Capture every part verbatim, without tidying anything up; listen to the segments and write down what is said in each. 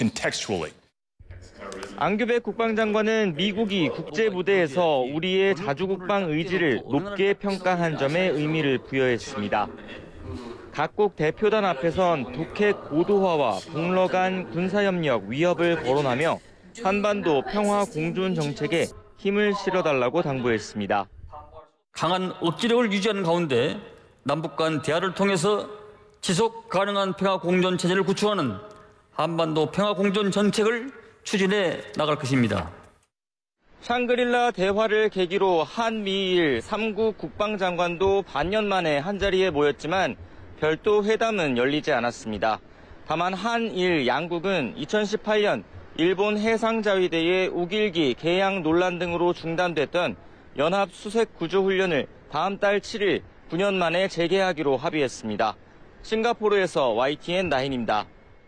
contextually. 안규백 국방장관은 미국이 국제 무대에서 우리의 자주국방 의지를 높게 평가한 점에 의미를 부여했습니다. 각국 대표단 앞에선 북핵 고도화와 북러 간 군사협력 위협을 거론하며 한반도 평화 공존 정책에 힘을 실어달라고 당부했습니다. 강한 억지력을 유지하는 가운데 남북 간 대화를 통해서 지속 가능한 평화 공존 체제를 구축하는 한반도 평화 공존 정책을 추진해 나갈 것입니다. 샹그릴라 대화를 계기로 한미일 삼 국 국방장관도 반년 만에 한자리에 모였지만 별도 회담은 열리지 않았습니다. 다만 한일 양국은 이천십팔 년 일본 해상자위대의 우길기 개양 논란 등으로 중단됐던 연합 수색 구조 훈련을 다음 달 칠 일 구 년 만에 재개하기로 합의했습니다. 싱가포르에서 와이티엔 나인입니다.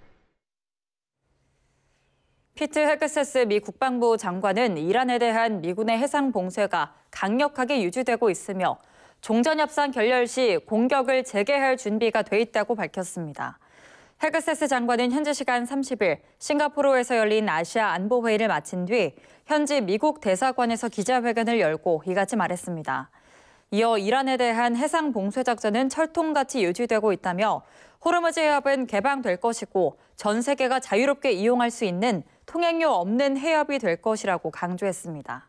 피트 헤그세스 미 국방부 장관은 이란에 대한 미군의 해상 봉쇄가 강력하게 유지되고 있으며 종전협상 결렬 시 공격을 재개할 준비가 돼 있다고 밝혔습니다. 헤그세스 장관은 현지 시간 삼십 일 싱가포르에서 열린 아시아 안보회의를 마친 뒤 현지 미국 대사관에서 기자회견을 열고 이같이 말했습니다. 이어 이란에 대한 해상 봉쇄 작전은 철통같이 유지되고 있다며 호르무즈 해협은 개방될 것이고 전 세계가 자유롭게 이용할 수 있는 통행료 없는 해협이 될 것이라고 강조했습니다.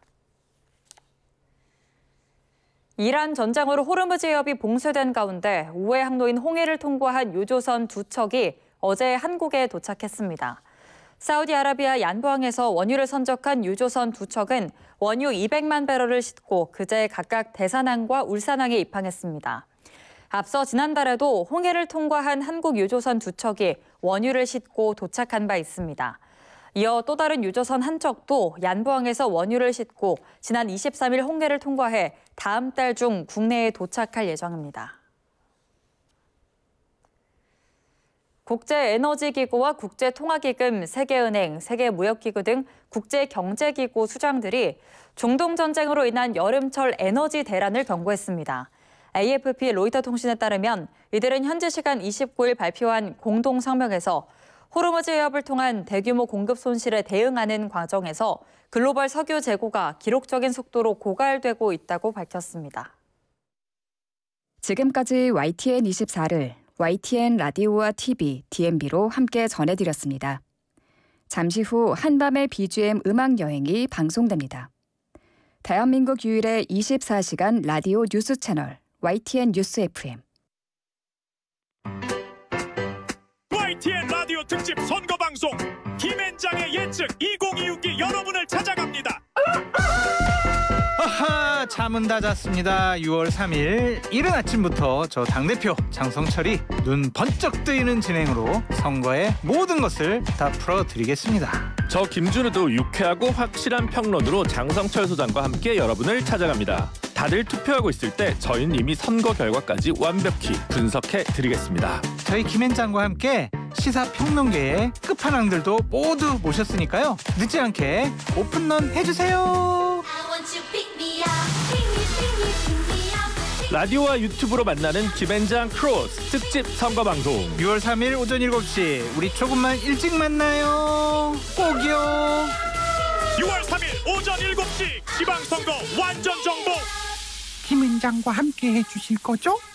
이란 전장으로 호르무즈 해협이 봉쇄된 가운데 우회 항로인 홍해를 통과한 유조선 두 척이 어제 한국에 도착했습니다. 사우디아라비아 얀부항에서 원유를 선적한 유조선 두 척은 원유 이백만 배럴을 싣고 그제 각각 대사항과 울산항에 입항했습니다. 앞서 지난달에도 홍해를 통과한 한국 유조선 두 척이 원유를 싣고 도착한 바 있습니다. 이어 또 다른 유조선 한 척도 얀부항에서 원유를 싣고 지난 이십삼 일 홍해를 통과해 다음 달 중 국내에 도착할 예정입니다. 국제에너지기구와 국제통화기금, 세계은행, 세계무역기구 등 국제경제기구 수장들이 중동전쟁으로 인한 여름철 에너지 대란을 경고했습니다. 에이에프피 로이터 통신에 따르면 이들은 현지 시간 이십구 일 발표한 공동성명에서 호르무즈 해협을 통한 대규모 공급 손실에 대응하는 과정에서 글로벌 석유 재고가 기록적인 속도로 고갈되고 있다고 밝혔습니다. 지금까지 와이티엔 이십사를 와이티엔 라디오와 티비, 디엠비로 함께 전해드렸습니다. 잠시 후 한밤의 비지엠 음악여행이 방송됩니다. 대한민국 유일의 이십사 시간 라디오 뉴스 채널 와이티엔 뉴스 에프엠. 와이티엔 라디오 특집 선거방송 김앤장의 예측 이천이십이 여러분을 찾아갑니다. 아하, 잠은 다 잤습니다. 유월 삼일 이른 아침부터 저 당대표 장성철이 눈 번쩍 뜨이는 진행으로 선거의 모든 것을 다 풀어드리겠습니다. 저 김준우도 유쾌하고 확실한 평론으로 장성철 소장과 함께 여러분을 찾아갑니다. 다들 투표하고 있을 때 저희는 이미 선거 결과까지 완벽히 분석해 드리겠습니다. 저희 김앤장과 함께 시사평론계의 끝판왕들도 모두 모셨으니까요. 늦지 않게 오픈런 해주세요. 라디오와 유튜브로 만나는 김앤장 크로스 특집 선거방송 유월 삼일 오전 일곱 시 우리 조금만 일찍 만나요. 꼭이요. 유월 삼일 오전 일곱 시 지방선거 완전 정보 김앤장과 함께 해주실 거죠?